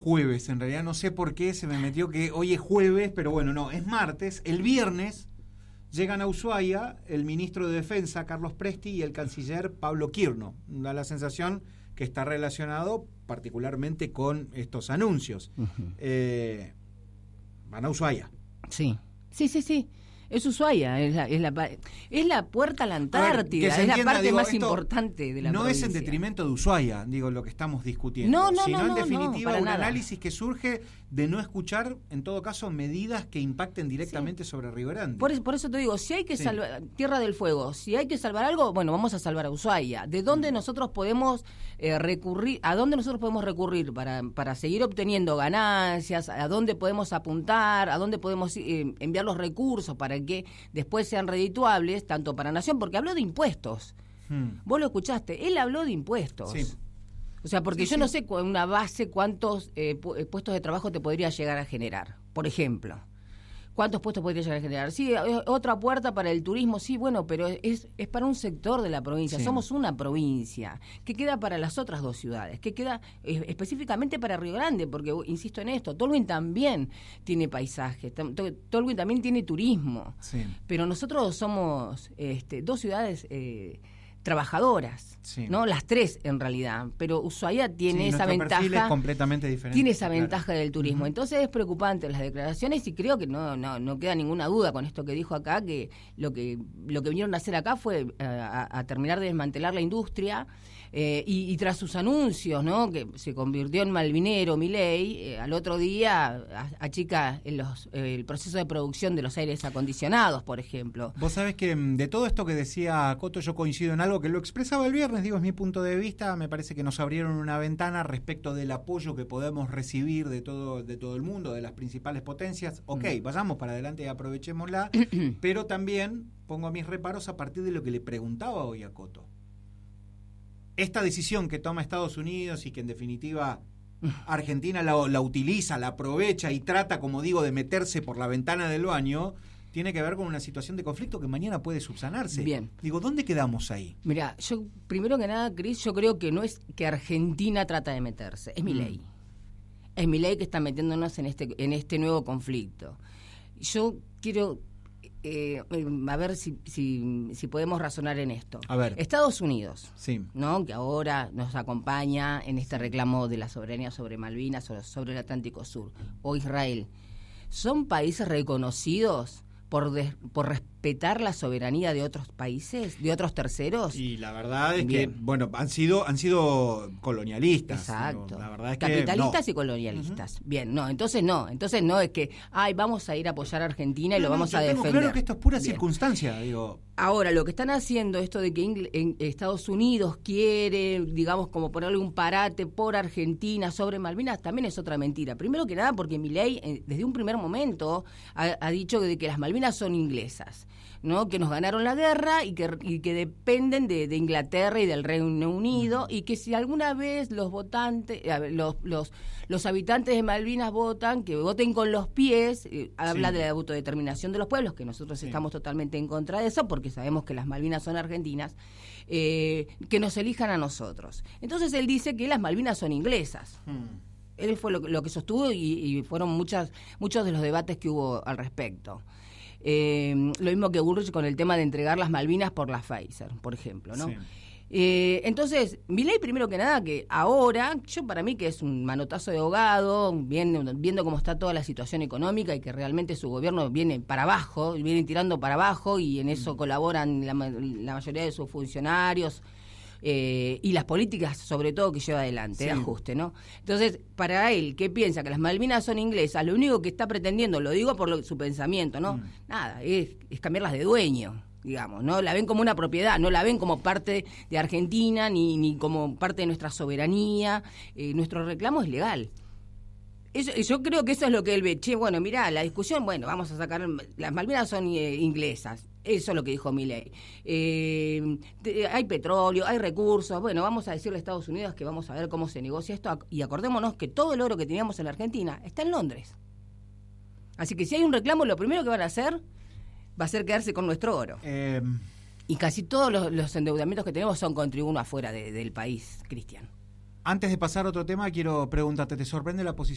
jueves, en realidad no sé por qué se me metió que hoy es jueves, pero bueno, no, es martes. El viernes llegan a Ushuaia el ministro de Defensa, Carlos Presti, y el canciller Pablo Quirno. Da la sensación que está relacionado particularmente con estos anuncios. Van a Ushuaia. Sí. Es Ushuaia, es la puerta a la Antártida, es la parte más importante de la provincia. No es en detrimento de Ushuaia, digo, lo que estamos discutiendo, sino en definitiva un análisis que surge de no escuchar, en todo caso, medidas que impacten directamente sobre Río Grande. Por eso te digo, si hay que salvar Tierra del Fuego, si hay que salvar algo, bueno, vamos a salvar a Ushuaia. ¿De dónde nosotros podemos recurrir? ¿A dónde nosotros podemos recurrir para seguir obteniendo ganancias? ¿A dónde podemos apuntar? ¿A dónde podemos enviar los recursos para que después sean redituables, tanto para Nación? Porque habló de impuestos. Vos lo escuchaste, él habló de impuestos. Sí. O sea, porque yo no sé con una base cuántos puestos de trabajo te podría llegar a generar, por ejemplo. ¿Cuántos puestos podría llegar a generar? Sí, otra puerta para el turismo, sí, bueno, pero es para un sector de la provincia. Sí. Somos una provincia que queda para las otras dos ciudades, que queda específicamente para Río Grande, porque, insisto en esto, Tolwyn también tiene paisaje, Tolwyn también tiene turismo, pero nosotros somos dos ciudades trabajadoras, ¿no? Las tres en realidad, pero Ushuaia tiene esa ventaja. Es completamente diferente. Tiene esa ventaja del turismo. Entonces es preocupante las declaraciones y creo que no queda ninguna duda con esto que dijo acá, que lo que vinieron a hacer acá fue a terminar de desmantelar la industria y tras sus anuncios, ¿no? Que se convirtió en malvinero Milei, al otro día achica el proceso de producción de los aires acondicionados, por ejemplo. Vos sabés que de todo esto que decía Coto, yo coincido en algo que lo expresaba el viernes, digo, es mi punto de vista. Me parece que nos abrieron una ventana respecto del apoyo que podemos recibir de todo el mundo, de las principales potencias. Vayamos para adelante y aprovechémosla, pero también pongo mis reparos a partir de lo que le preguntaba hoy a Coto. Esta decisión que toma Estados Unidos y que en definitiva Argentina la utiliza, la aprovecha y trata, como digo, de meterse por la ventana del baño, tiene que ver con una situación de conflicto que mañana puede subsanarse. Bien. Digo, ¿dónde quedamos ahí? Mira, yo primero que nada, Cris, yo creo que no es que Argentina trata de meterse, es Milei. Es Milei que está metiéndonos en este nuevo conflicto. Yo quiero a ver si podemos razonar en esto. A ver. Estados Unidos, ¿no? Que ahora nos acompaña en este reclamo de la soberanía sobre Malvinas, sobre el Atlántico Sur, o Israel, ¿son países reconocidos por respetar la soberanía de otros países, de otros terceros? Y la verdad es que, bueno, han sido colonialistas. Exacto. ¿No? La verdad es capitalistas y colonialistas. Bien, entonces no es que, vamos a ir a apoyar a Argentina y lo vamos a defender. Claro que esto es pura circunstancia, digo. Ahora, lo que están haciendo, esto de que Estados Unidos quiere, digamos, como ponerle un parate por Argentina sobre Malvinas, también es otra mentira. Primero que nada, porque Milei, desde un primer momento, ha dicho de que las Malvinas son inglesas, ¿no? Que nos ganaron la guerra y que dependen de Inglaterra y del Reino Unido, y que si alguna vez los votantes, los habitantes de Malvinas votan, que voten con los pies. Habla de la autodeterminación de los pueblos, que nosotros estamos totalmente en contra de eso, porque sabemos que las Malvinas son argentinas, que nos elijan a nosotros. Entonces él dice que las Malvinas son inglesas. Él fue lo que sostuvo y fueron muchos de los debates que hubo al respecto. Lo mismo que Bullrich con el tema de entregar las Malvinas por la Pfizer, por ejemplo, ¿no? Entonces, Milei, primero que nada, que ahora, para mí que es un manotazo de ahogado, viendo cómo está toda la situación económica y que realmente su gobierno viene para abajo, viene tirando para abajo, y en eso colaboran la mayoría de sus funcionarios, y las políticas sobre todo que lleva adelante, de ajuste, ¿no? Entonces, para él, que piensa que las Malvinas son inglesas, lo único que está pretendiendo, lo digo por su pensamiento, ¿no? Nada, es cambiarlas de dueño, digamos, no la ven como una propiedad, no la ven como parte de Argentina ni como parte de nuestra soberanía. Nuestro reclamo es legal. Yo creo que eso es lo que él ve. Bueno, mirá, la discusión, vamos a sacar, las Malvinas son inglesas. Eso es lo que dijo Milei. Hay petróleo, hay recursos. Vamos a decirle a Estados Unidos que vamos a ver cómo se negocia esto. Y acordémonos que todo el oro que teníamos en la Argentina está en Londres. Así que si hay un reclamo, lo primero que van a hacer va a ser quedarse con nuestro oro. Y casi todos los endeudamientos que tenemos son contra uno afuera del país, Cristian. Antes de pasar a otro tema, quiero preguntarte, ¿te sorprende la posición